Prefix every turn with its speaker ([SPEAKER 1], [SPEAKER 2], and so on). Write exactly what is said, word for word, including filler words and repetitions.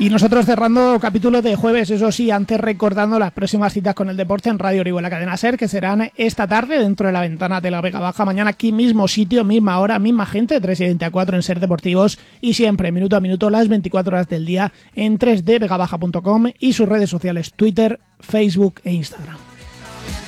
[SPEAKER 1] Y nosotros cerrando capítulo de jueves, eso sí, antes recordando las próximas citas con el deporte en Radio Orihuela Cadena Ser, que serán esta tarde dentro de la ventana de la Vega Baja. Mañana aquí mismo sitio, misma hora, misma gente, tres y veinticuatro en Ser Deportivos, y siempre minuto a minuto las veinticuatro horas del día en tres d vega baja punto com y sus redes sociales Twitter, Facebook e Instagram.